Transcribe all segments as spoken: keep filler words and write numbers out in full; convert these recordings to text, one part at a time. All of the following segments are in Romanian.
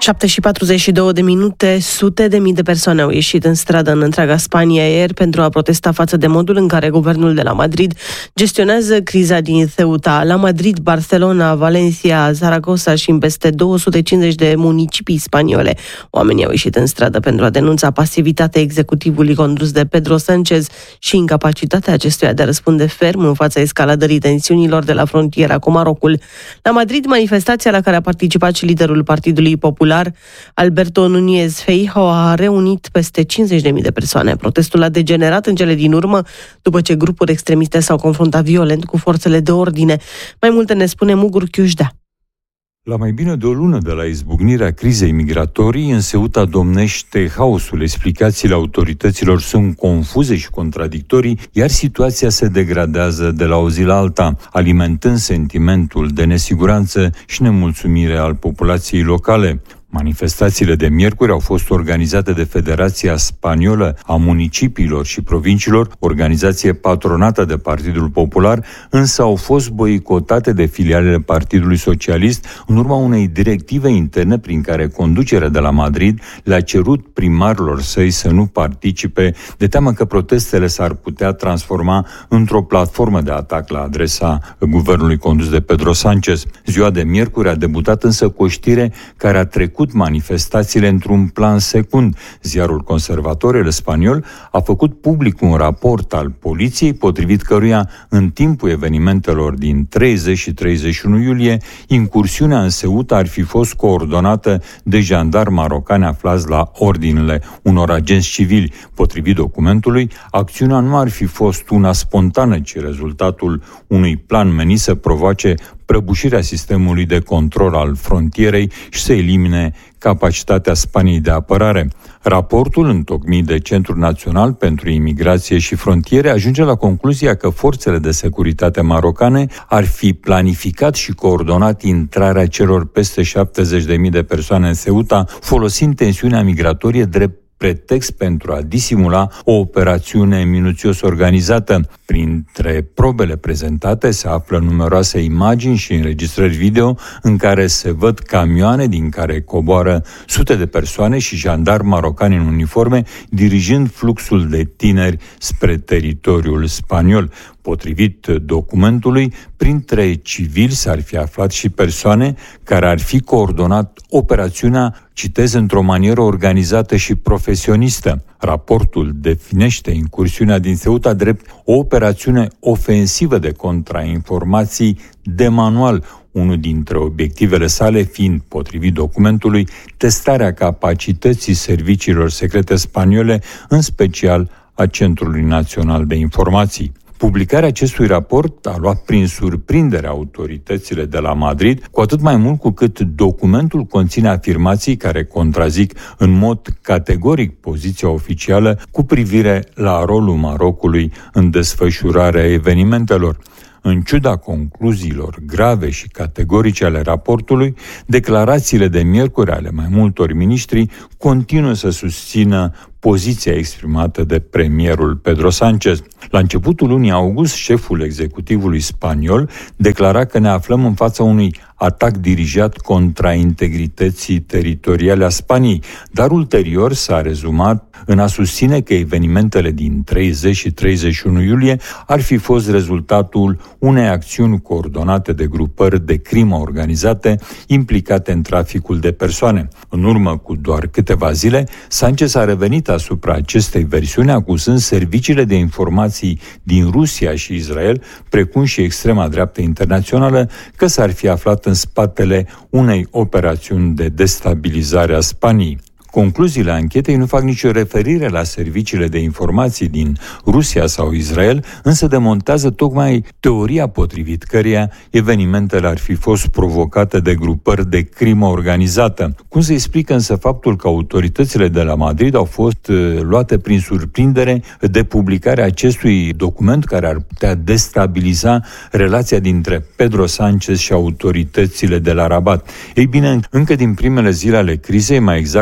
șapte și patruzeci și două de minute, sute de mii de persoane au ieșit în stradă în întreaga Spanie ieri pentru a protesta față de modul în care guvernul de la Madrid gestionează criza din Ceuta. La Madrid, Barcelona, Valencia, Zaragoza și în peste două sute cincizeci de municipii spaniole, oamenii au ieșit în stradă pentru a denunța pasivitatea executivului condus de Pedro Sánchez și incapacitatea acestuia de a răspunde ferm în fața escaladării tensiunilor de la frontiera cu Marocul. La Madrid, manifestația la care a participat și liderul Partidului Popular, Alberto Núñez Feijóo, a reunit peste cincizeci de mii de persoane. Protestul a degenerat în cele din urmă după ce grupuri extremiste s-au confruntat violent cu forțele de ordine. Mai multe ne spune Mugur Chiușdea. La mai bine de o lună de la izbucnirea crizei migratorii, în Ceuta domnește haosul. Explicațiile autorităților sunt confuze și contradictorii, iar situația se degradează de la o zi la alta, alimentând sentimentul de nesiguranță și nemulțumire al populației locale. Manifestațiile de miercuri au fost organizate de Federația Spaniolă a Municipiilor și Provinciilor, organizație patronată de Partidul Popular, însă au fost boicotate de filialele Partidului Socialist în urma unei directive interne prin care conducerea de la Madrid le-a cerut primarilor săi să nu participe, de teamă că protestele s-ar putea transforma într-o platformă de atac la adresa guvernului condus de Pedro Sánchez. Ziua de miercuri a debutat însă cu o știre care a trecut manifestațiile într-un plan secund. Ziarul conservator El Spaniol a făcut public un raport al poliției, potrivit căruia, în timpul evenimentelor din treizeci și treizeci și unu iulie, incursiunea în Ceuta ar fi fost coordonată de jandarmi marocani aflați la ordinele unor agenți civili. Potrivit documentului, acțiunea nu ar fi fost una spontană, ci rezultatul unui plan menit să provoace prăbușirea sistemului de control al frontierei și să elimine capacitatea Spaniei de apărare. Raportul, întocmit de Centrul Național pentru Imigrație și Frontiere, ajunge la concluzia că forțele de securitate marocane ar fi planificat și coordonat intrarea celor peste șaptezeci de mii de persoane în Ceuta, folosind tensiunea migratorie drept pretext pentru a disimula o operațiune minuțios organizată. Printre probele prezentate se află numeroase imagini și înregistrări video în care se văd camioane din care coboară sute de persoane și jandarmi marocani în uniforme, dirijând fluxul de tineri spre teritoriul spaniol. Potrivit documentului, printre civili s-ar fi aflat și persoane care ar fi coordonat operațiunea, citez, într-o manieră organizată și profesionistă. Raportul definește incursiunea din Ceuta drept o operațiune ofensivă de contrainformații de manual, unul dintre obiectivele sale fiind, potrivit documentului, testarea capacității serviciilor secrete spaniole, în special a Centrului Național de Informații. Publicarea acestui raport a luat prin surprindere autoritățile de la Madrid, cu atât mai mult cu cât documentul conține afirmații care contrazic în mod categoric poziția oficială cu privire la rolul Marocului în desfășurarea evenimentelor. În ciuda concluziilor grave și categorice ale raportului, declarațiile de miercuri ale mai multor miniștri continuă să susțină poziția exprimată de premierul Pedro Sánchez. La începutul lunii august, șeful executivului spaniol declara că ne aflăm în fața unui atac dirijat contra integrității teritoriale a Spaniei, dar ulterior s-a rezumat în a susține că evenimentele din treizeci și treizeci și unu iulie ar fi fost rezultatul unei acțiuni coordonate de grupări de crimă organizate implicate în traficul de persoane. În urmă cu doar câteva zile, Sánchez a revenit asupra acestei versiuni, acuzând serviciile de informații din Rusia și Israel, precum și extrema dreaptă internațională, că s-ar fi aflat în spatele unei operațiuni de destabilizare a Spaniei. Concluziile anchetei nu fac nicio referire la serviciile de informații din Rusia sau Israel, însă demontează tocmai teoria potrivit căreia evenimentele ar fi fost provocate de grupări de crimă organizată. Cum se explică însă faptul că autoritățile de la Madrid au fost luate prin surprindere de publicarea acestui document care ar putea destabiliza relația dintre Pedro Sánchez și autoritățile de la Rabat? Ei bine, încă din primele zile ale crizei, mai exact în data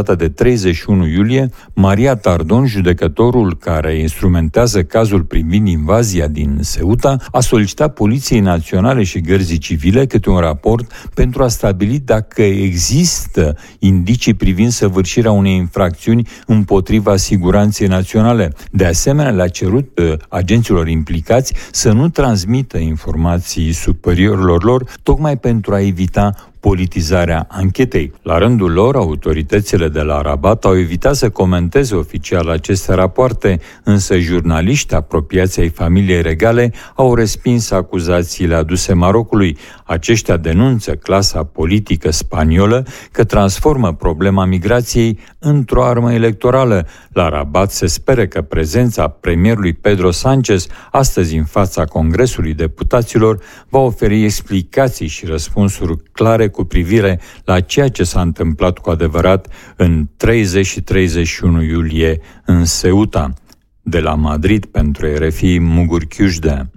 data de treizeci și unu iulie, Maria Tardon, judecătorul care instrumentează cazul privind invazia din Ceuta, a solicitat Poliției Naționale și Gărzii Civile câte un raport pentru a stabili dacă există indicii privind săvârșirea unei infracțiuni împotriva siguranței naționale. De asemenea, le-a cerut agenților implicați să nu transmită informații superiorilor lor, tocmai pentru a evita politizarea anchetei. La rândul lor, autoritățile de la Rabat au evitat să comenteze oficial aceste rapoarte, însă jurnaliști apropiați ai familiei regale au respins acuzațiile aduse Marocului. Aceștia denunță clasa politică spaniolă că transformă problema migrației într-o armă electorală. La Rabat se speră că prezența premierului Pedro Sánchez, astăzi în fața Congresului Deputaților, va oferi explicații și răspunsuri clare cu privire la ceea ce s-a întâmplat cu adevărat în treizeci și treizeci și unu iulie în Ceuta. De la Madrid, pentru R F I, Mugur Chiușdea.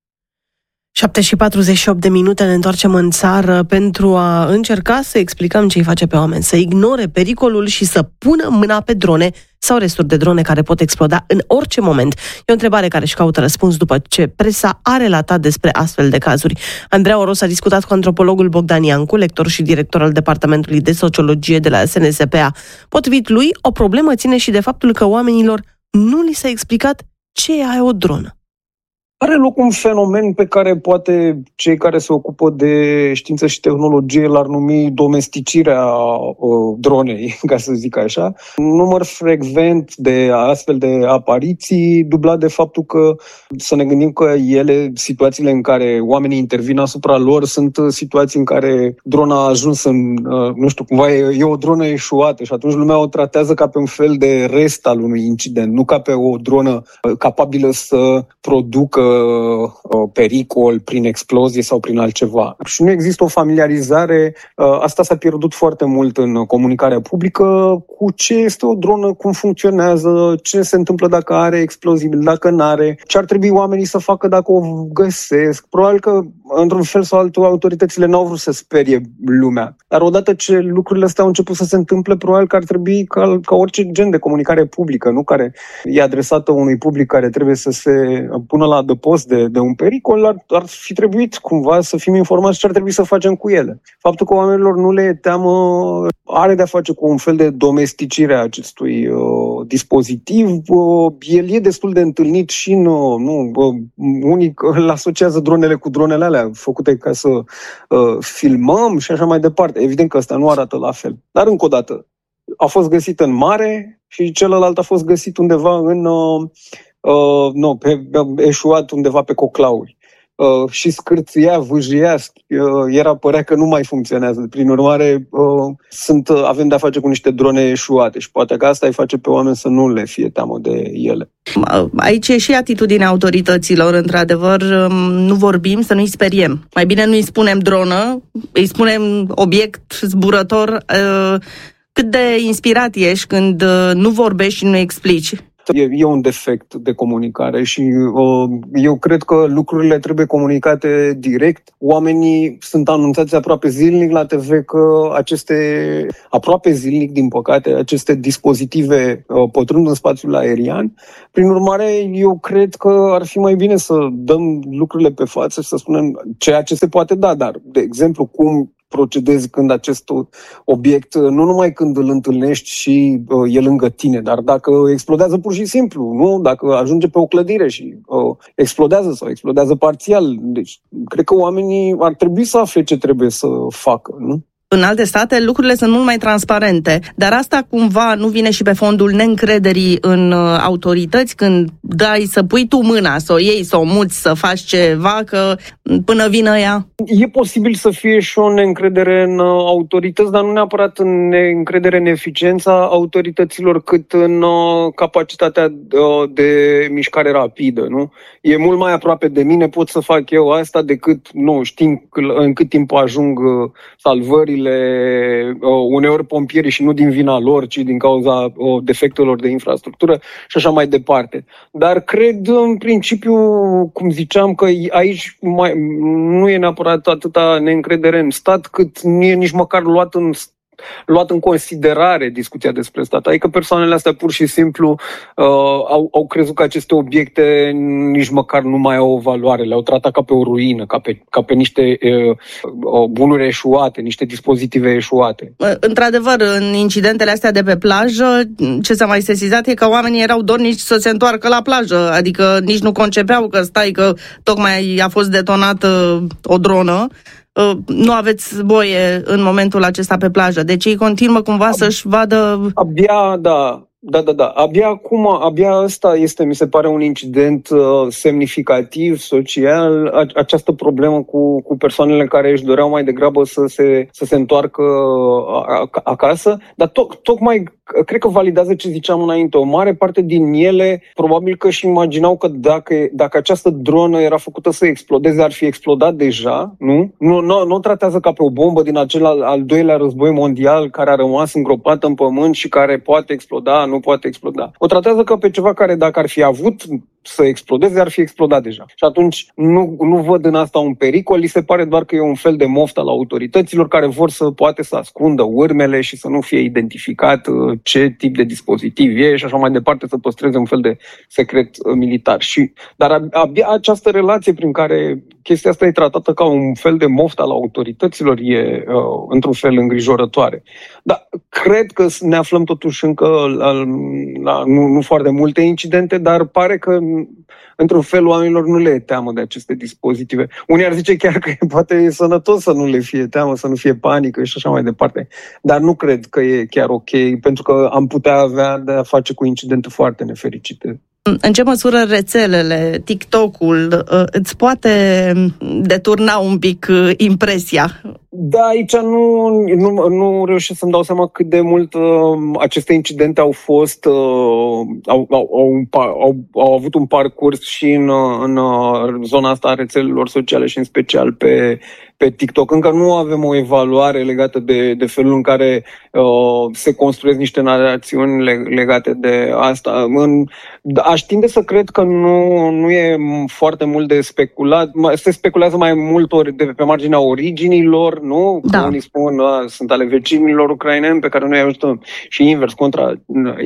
șapte și patruzeci și opt de minute, ne întoarcem în țară pentru a încerca să explicăm ce îi face pe oameni să ignore pericolul și să pună mâna pe drone sau resturi de drone care pot exploda în orice moment. E o întrebare care își caută răspuns după ce presa a relatat despre astfel de cazuri. Andreea Oros a discutat cu antropologul Bogdan Iancu, lector și director al Departamentului de Sociologie de la S N S P A. Potrivit lui, o problemă ține și de faptul că oamenilor nu li s-a explicat ce e o dronă. Are loc un fenomen pe care poate cei care se ocupă de știință și tehnologie l-ar numi domesticirea uh, dronei, ca să zic așa. Un număr frecvent de astfel de apariții, dublat de faptul că să ne gândim că ele, situațiile în care oamenii intervin asupra lor, sunt situații în care drona a ajuns în, uh, nu știu, cumva e, e o dronă eșuată și atunci lumea o tratează ca pe un fel de rest al unui incident, nu ca pe o dronă uh, capabilă să producă pericol prin explozie sau prin altceva. Și nu există o familiarizare, asta s-a pierdut foarte mult în comunicarea publică, cu ce este o dronă, cum funcționează, ce se întâmplă dacă are explozibil, dacă n-are, ce ar trebui oamenii să facă dacă o găsesc. Probabil că, într-un fel sau altul, autoritățile n-au vrut să sperie lumea. Dar odată ce lucrurile astea au început să se întâmple, probabil că ar trebui ca, ca orice gen de comunicare publică, nu care e adresată unui public care trebuie să se pună la adăpost de, de un pericol, ar, ar fi trebuit cumva să fim informați ce ar trebui să facem cu ele. Faptul că oamenilor nu le e teamă are de-a face cu un fel de domesticire a acestui uh, dispozitiv. Uh, el e destul de întâlnit și în, uh, nu, uh, unii îl asociază dronele cu dronele alea făcute ca să uh, filmăm și așa mai departe. Evident că ăsta nu arată la fel. Dar încă o dată, a fost găsit în mare și celălalt a fost găsit undeva în... Uh, Uh, nu, pe, pe, eșuat undeva pe coclauri. Uh, și scârția, vâjia, uh, era părea că nu mai funcționează. Prin urmare, uh, sunt, uh, avem de-a face cu niște drone eșuate și poate că asta îi face pe oameni să nu le fie teamă de ele. Aici e și atitudinea autorităților, într-adevăr, nu vorbim, să nu-i speriem. Mai bine nu-i spunem dronă, îi spunem obiect zburător. Uh, cât de inspirat ești când uh, nu vorbești și nu explici? E, e un defect de comunicare și uh, eu cred că lucrurile trebuie comunicate direct. Oamenii sunt anunțați aproape zilnic la T V că aceste, aproape zilnic, din păcate, aceste dispozitive uh, pătrund în spațiul aerian. Prin urmare, eu cred că ar fi mai bine să dăm lucrurile pe față și să spunem ceea ce se poate da, dar, de exemplu, cum procedezi când acest obiect, nu numai când îl întâlnești și uh, e lângă tine, dar dacă explodează pur și simplu, nu? Dacă ajunge pe o clădire și uh, explodează sau explodează parțial. Deci, cred că oamenii ar trebui să afle ce trebuie să facă, nu? În alte state lucrurile sunt mult mai transparente, dar asta cumva nu vine și pe fondul neîncrederii în autorități când dai să pui tu mâna, să o iei, să o muți, să faci ceva, că până vină ea? E posibil să fie și o neîncredere în autorități, dar nu neapărat în neîncredere în eficiența autorităților, cât în capacitatea de mișcare rapidă, nu? E mult mai aproape de mine, pot să fac eu asta decât, nu știm în cât timp ajung salvările, uneori pompierii și nu din vina lor, ci din cauza defectelor de infrastructură și așa mai departe. Dar cred în principiu, cum ziceam, că aici mai, nu e neapărat atâta neîncredere în stat, cât nu e nici măcar luat în luat în considerare discuția despre stat. Adică persoanele astea pur și simplu uh, au, au crezut că aceste obiecte nici măcar nu mai au o valoare. Le-au tratat ca pe o ruină, ca pe, ca pe niște uh, bunuri eșuate, niște dispozitive eșuate. Într-adevăr, în incidentele astea de pe plajă, ce s-a mai sesizat e că oamenii erau dornici să se întoarcă la plajă. Adică nici nu concepeau că stai că tocmai a fost detonată o dronă. Nu aveți voie în momentul acesta pe plajă. Deci ei continuă cumva Ab- să-și vadă... Abia, da, da, da, da. Abia acum, abia ăsta este, mi se pare, un incident uh, semnificativ, social, a- această problemă cu, cu persoanele care își doreau mai degrabă să se, să se întoarcă a- acasă, dar to- tocmai cred că validează ce ziceam înainte. O mare parte din ele probabil că își imaginau că dacă, dacă această dronă era făcută să explodeze, ar fi explodat deja, nu? Nu, nu, nu o tratează ca pe o bombă din acel al, al doilea război mondial care a rămas îngropată în pământ și care poate exploda, nu poate exploda. O tratează ca pe ceva care, dacă ar fi avut să explodeze, ar fi explodat deja. Și atunci nu, nu văd în asta un pericol, li se pare doar că e un fel de moft al autorităților care vor să poate să ascundă urmele și să nu fie identificat ce tip de dispozitiv e și așa mai departe, să păstreze un fel de secret militar. Și, dar abia această relație prin care chestia asta e tratată ca un fel de moft al autorităților e uh, într-un fel îngrijorătoare. Dar cred că ne aflăm totuși încă la, la nu, nu foarte multe incidente, dar pare că într-un fel oamenilor nu le e teamă de aceste dispozitive. Unii ar zice chiar că poate e sănătos să nu le fie teamă, să nu fie panică și așa mai departe. Dar nu cred că e chiar ok, pentru că am putea avea de a face cu incidente foarte nefericite. În ce măsură rețelele, TikTok-ul îți poate deturna un pic impresia? Da, aici nu, nu, nu reușesc să-mi dau seama cât de mult uh, aceste incidente au fost, uh, au, au, au, au, au avut un parcurs și în, în zona asta a rețelelor sociale și în special pe, pe TikTok. Încă nu avem o evaluare legată de, de felul în care uh, se construiesc niște narațiuni legate de asta. În, aș tinde să cred că nu, nu e foarte mult de speculat. Se speculează mai mult ori de pe marginea originilor, nu? Că da. Unii spun, a, sunt ale vecinilor ucraineni pe care noi ajutăm. Și invers, contra,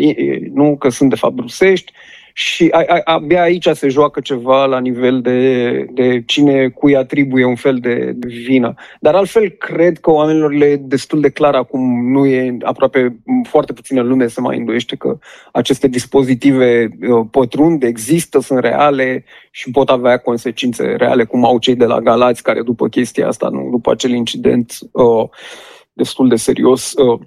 nu, că sunt de fapt rusești. Și a, a, abia aici se joacă ceva la nivel de, de cine cui atribuie un fel de, de vină. Dar altfel cred că oamenilor le e destul de clar acum, nu e aproape foarte puțină lume se mai îndoiește că aceste dispozitive pătrund, există, sunt reale și pot avea consecințe reale, cum au cei de la Galați, care după chestia asta, nu, după acel incident uh, destul de serios, uh,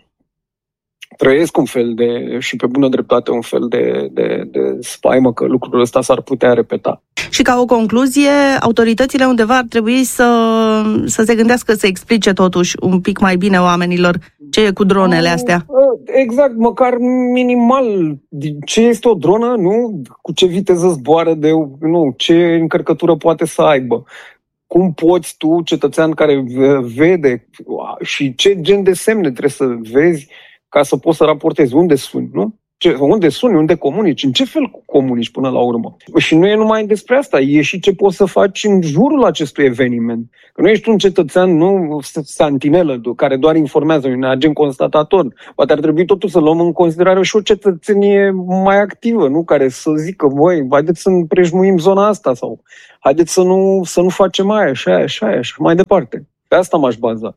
trăiesc un fel de, și pe bună dreptate, un fel de, de, de spaimă că lucrul ăsta s-ar putea repeta. Și ca o concluzie, autoritățile undeva ar trebui să, să se gândească să explice totuși un pic mai bine oamenilor ce e cu dronele astea. Exact, măcar minimal. Ce este o dronă, nu? Cu ce viteză zboară, de, nu? Ce încărcătură poate să aibă? Cum poți tu, cetățean care vede și ce gen de semne trebuie să vezi ca să poți să raportezi unde suni, nu? Ce, unde suni, unde comunici, în ce fel comunici până la urmă. Și nu e numai despre asta, e și ce poți să faci în jurul acestui eveniment. Că nu ești un cetățean, nu sentinelă, care doar informează, un agent constatator. Poate ar trebui totuși să luăm în considerare și o cetățenie mai activă, nu? Care să zică, băi, haideți să împrejmuim zona asta sau haideți să nu, să nu facem aia, așa, așa, așa, mai departe. Pe asta m-aș baza.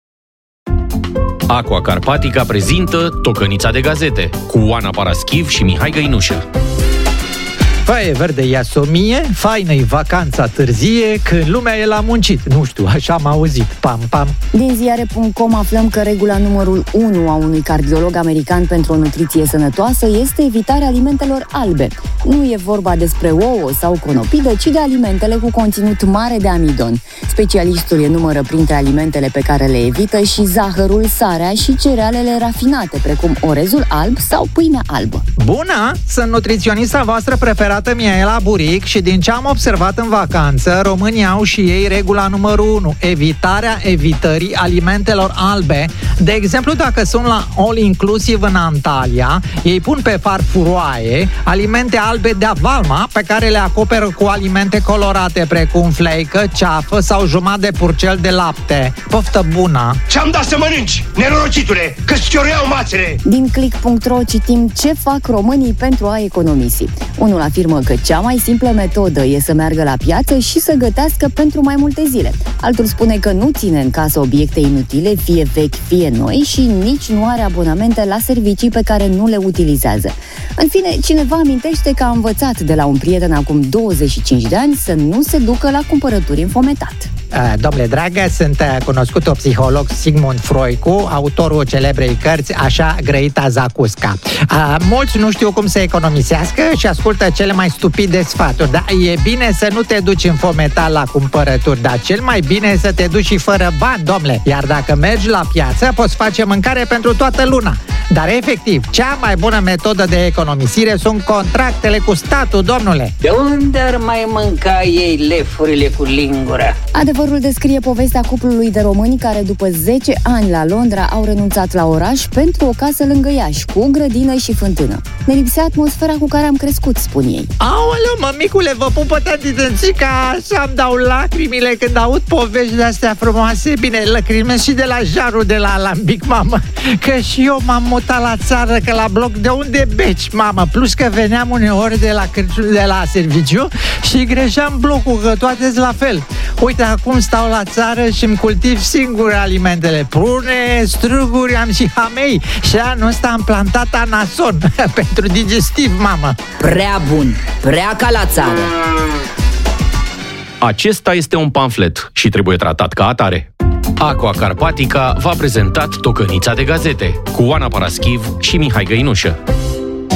Aqua Carpatica prezintă Tocănița de gazete cu Oana Paraschiv și Mihai Găinușă. Păi, verde Iasomie, faină-i vacanța târzie când lumea e la muncit. Nu știu, așa am auzit. Pam, pam. Din ziare punct com aflăm că regula numărul unu a unui cardiolog american pentru o nutriție sănătoasă este evitarea alimentelor albe. Nu e vorba despre ouă sau conopidă, ci de alimentele cu conținut mare de amidon. Specialistul enumără printre alimentele pe care le evită și zahărul, sarea și cerealele rafinate, precum orezul alb sau pâinea albă. Bună! Sunt nutriționista voastră preferată Mihaela Buric și din ce am observat în vacanță, românii au și ei regula numărul unu, evitarea evitării alimentelor albe, De exemplu, dacă sunt la All Inclusive în Antalya, ei pun pe farfuroaie alimente albe de avalma pe care le acoperă cu alimente colorate precum fleică, ceafă sau jumătate de purcel de lapte. Poftă bună! Ce-am dat să mănânci, nenorocitule, că-ți cioreau mațele! Din click punct ro citim ce fac românii pentru a economisi. Unul afirmă că cea mai simplă metodă e să meargă la piață și să gătească pentru mai multe zile. Altul spune că nu ține în casă obiecte inutile, fie vechi, fie noi, și nici nu are abonamente la servicii pe care nu le utilizează. În fine, cineva amintește că a învățat de la un prieten acum douăzeci și cinci de ani să nu se ducă la cumpărături înfometat. Domnule dragă, sunt cunoscutul psiholog Sigmund Freud, autorul celebrei cărți Așa grăita Zacusca. Mulți nu știu cum să economisească și ascultă cele mai stupide sfaturi, dar e bine să nu te duci înfometat la cumpărături, dar cel mai bine e să te duci și fără bani, domnule. Iar dacă mergi la piață, poți face mâncare pentru toată luna. Dar efectiv, cea mai bună metodă de economisire sunt contractele cu statul, domnule. De unde ar mai mânca ei lefurile cu lingura? Adevărul descrie povestea cuplului de români care după zece ani la Londra au renunțat la oraș pentru o casă lângă Iași, cu grădină și fântână. Ne lipsea atmosfera cu care am crescut, spun ei. Aoleu, mămicule, vă pupă tătițățica, așa îmi dau lacrimile când aud povești de-astea frumoase. Bine, lacrimesc și de la jarul de la alambic, mamă, că și eu m-am mutat la țară, că la bloc de unde beci, mamă, plus că veneam uneori de la, de la serviciu și greșeam blocul, că toate la fel. Uite, acum stau la țară și îmi cultiv singur alimentele. Prune, struguri, am și hamei. Și anul ăsta am plantat anason pentru digestiv, mamă. Prea bun, prea ca la țară. Acesta este un pamflet și trebuie tratat ca atare. Aqua Carpatica v-a prezentat Tocănița de Gazete cu Oana Paraschiv și Mihai Găinușă.